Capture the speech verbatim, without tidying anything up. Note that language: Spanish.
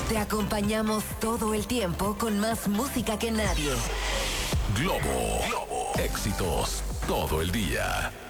Te acompañamos todo el tiempo con más música que nadie. Globo. Globo. Éxitos todo el día.